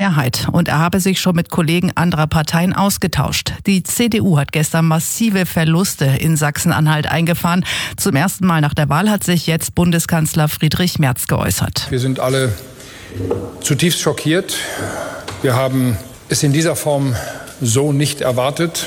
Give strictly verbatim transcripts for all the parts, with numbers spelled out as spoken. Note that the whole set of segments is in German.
Mehrheit und er habe sich schon mit Kollegen anderer Parteien ausgetauscht. Die C D U hat gestern massive Verluste in Sachsen-Anhalt eingefahren. Zum ersten Mal nach der Wahl hat sich jetzt Bundeskanzler Friedrich Merz geäußert. Wir sind alle zutiefst schockiert. Wir haben es in dieser Form so nicht erwartet.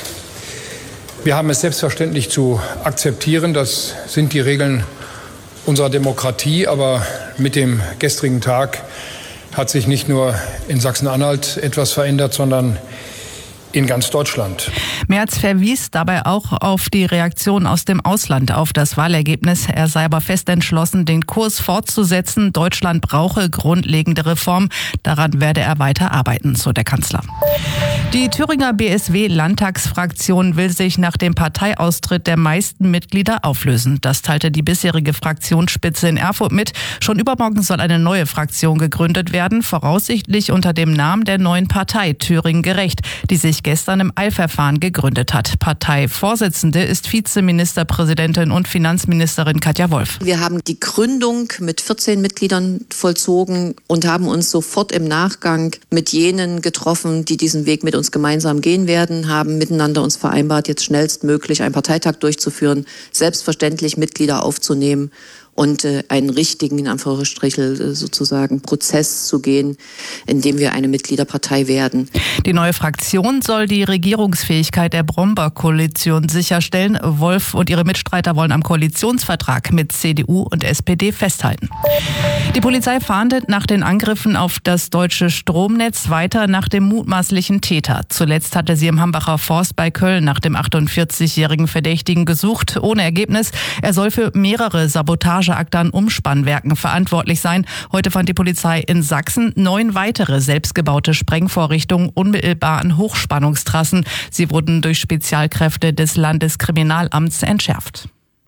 Wir haben es selbstverständlich zu akzeptieren. Das sind die Regeln unserer Demokratie. Aber mit dem gestrigen Tag hat sich nicht nur in Sachsen-Anhalt etwas verändert, sondern in ganz Deutschland. Merz verwies dabei auch auf die Reaktion aus dem Ausland auf das Wahlergebnis. Er sei aber fest entschlossen, den Kurs fortzusetzen. Deutschland brauche grundlegende Reformen. Daran werde er weiter arbeiten, so der Kanzler. Die Thüringer B S W-Landtagsfraktion will sich nach dem Parteiaustritt der meisten Mitglieder auflösen. Das teilte die bisherige Fraktionsspitze in Erfurt mit. Schon übermorgen soll eine neue Fraktion gegründet werden, voraussichtlich unter dem Namen der neuen Partei Thüringen Gerecht, die sich gestern im Eilverfahren gegründet hat. Parteivorsitzende ist Vizeministerpräsidentin und Finanzministerin Katja Wolf. Wir haben die Gründung mit vierzehn Mitgliedern vollzogen und haben uns sofort im Nachgang mit jenen getroffen, die diesen Weg mit uns gemeinsam gehen werden, haben miteinander uns vereinbart, jetzt schnellstmöglich einen Parteitag durchzuführen, selbstverständlich Mitglieder aufzunehmen und äh, einen richtigen, in Anführungsstrichen äh, sozusagen, Prozess zu gehen, in dem wir eine Mitgliederpartei werden. Die neue Fraktion soll die Regierungsfähigkeit der Brombeer-Koalition sicherstellen. Wolf und ihre Mitstreiter wollen am Koalitionsvertrag mit C D U und S P D festhalten. Die Polizei fahndet nach den Angriffen auf das deutsche Stromnetz weiter nach dem mutmaßlichen Täter. Zuletzt hatte sie im Hambacher Forst bei Köln nach dem achtundvierzigjährigen Verdächtigen gesucht, ohne Ergebnis. Er soll für mehrere Sabotageakte an Umspannwerken verantwortlich sein. Heute fand die Polizei in Sachsen neun weitere selbstgebaute Sprengvorrichtungen unmittelbar an Hochspannungstrassen. Sie wurden durch Spezialkräfte des Landeskriminalamts entschärft.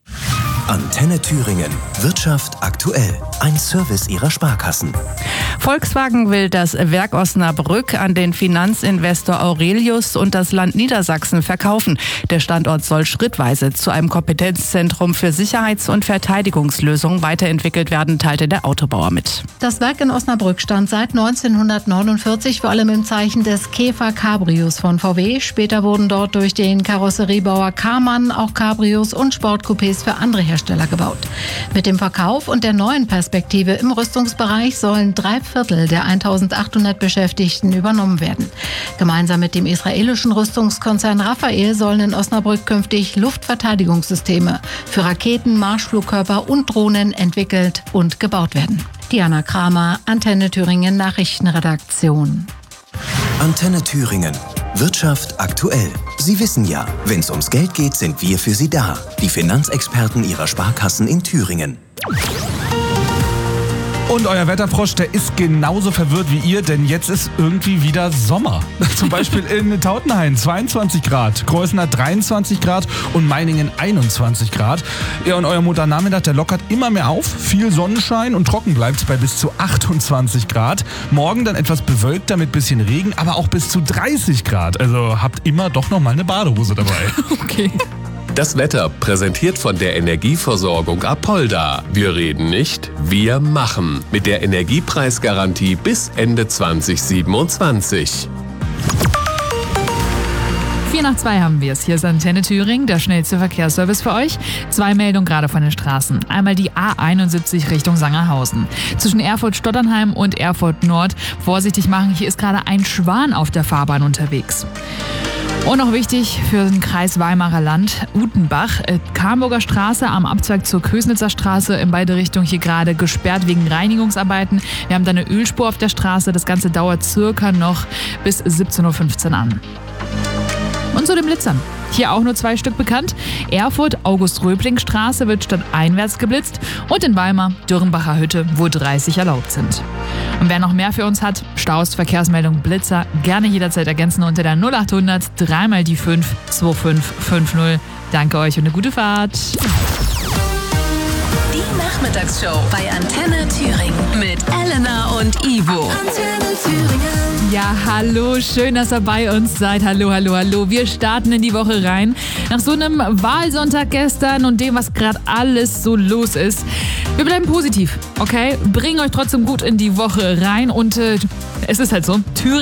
Antenne Thüringen. Wirtschaft aktuell. Ein Service ihrer Sparkassen. Volkswagen will das Werk Osnabrück an den Finanzinvestor Aurelius und das Land Niedersachsen verkaufen. Der Standort soll schrittweise zu einem Kompetenzzentrum für Sicherheits- und Verteidigungslösungen weiterentwickelt werden, teilte der Autobauer mit. Das Werk in Osnabrück stand seit neunzehnhundertneunundvierzig vor allem im Zeichen des Käfer Cabrios von V W. Später wurden dort durch den Karosseriebauer Karmann auch Cabrios und Sportcoupés für andere Hersteller gebaut. Mit dem Verkauf und der neuen Perspektive im Rüstungsbereich sollen drei Viertel der eintausendachthundert Beschäftigten übernommen werden. Gemeinsam mit dem israelischen Rüstungskonzern Rafael sollen in Osnabrück künftig Luftverteidigungssysteme für Raketen, Marschflugkörper und Drohnen entwickelt und gebaut werden. Diana Kramer, Antenne Thüringen Nachrichtenredaktion. Antenne Thüringen. Wirtschaft aktuell. Sie wissen ja, wenn es ums Geld geht, sind wir für Sie da. Die Finanzexperten Ihrer Sparkassen in Thüringen. Und euer Wetterfrosch, der ist genauso verwirrt wie ihr, denn jetzt ist irgendwie wieder Sommer. Zum Beispiel in Tautenhain zweiundzwanzig Grad, Kreuznach dreiundzwanzig Grad und Meiningen einundzwanzig Grad. Ja, und euer Montagnachmittag, der lockert immer mehr auf. Viel Sonnenschein und trocken bleibt es bei bis zu achtundzwanzig Grad. Morgen dann etwas bewölkter mit bisschen Regen, aber auch bis zu dreißig Grad. Also habt immer doch noch mal eine Badehose dabei. Okay. Das Wetter präsentiert von der Energieversorgung Apolda. Wir reden nicht, wir machen. Mit der Energiepreisgarantie bis Ende zwanzig siebenundzwanzig. vier nach zwei haben wir es. Hier ist Antenne Thüringen, der schnellste Verkehrsservice für euch. Zwei Meldungen gerade von den Straßen. Einmal die A einundsiebzig Richtung Sangerhausen. Zwischen Erfurt-Stotternheim und Erfurt Nord. Vorsichtig machen, hier ist gerade ein Schwan auf der Fahrbahn unterwegs. Und noch wichtig für den Kreis Weimarer Land, Utenbach, Kamburger Straße am Abzweig zur Kösnitzer Straße in beide Richtungen hier gerade gesperrt wegen Reinigungsarbeiten. Wir haben da eine Ölspur auf der Straße, das Ganze dauert circa noch bis siebzehn Uhr fünfzehn an. Und zu den Blitzern. Hier auch nur zwei Stück bekannt. Erfurt, August-Röbling-Straße wird stadteinwärts geblitzt und in Weimar, Dürrenbacher Hütte, wo dreißig erlaubt sind. Und wer noch mehr für uns hat, Staus, Verkehrsmeldung, Blitzer, gerne jederzeit ergänzen unter der null achthundert drei mal die fünf zwei fünf fünf null. Danke euch und eine gute Fahrt. Die Nachmittagsshow bei Antenne Thüringen mit Elena und Ivo. Antenne Thüringen. Ja, hallo, schön, dass ihr bei uns seid. Hallo, hallo, hallo. Wir starten in die Woche rein. Nach so einem Wahlsonntag gestern und dem, was gerade alles so los ist. Wir bleiben positiv, okay? Bringen euch trotzdem gut in die Woche rein und äh, es ist halt so, Thüringen